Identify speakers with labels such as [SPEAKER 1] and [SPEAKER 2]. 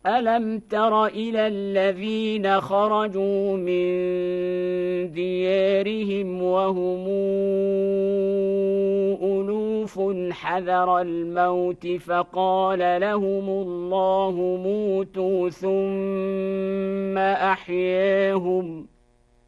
[SPEAKER 1] ألم تر إلى الذين خرجوا من ديارهم وهم ألوف حذر الموت فقال لهم الله موتوا ثم أحياهم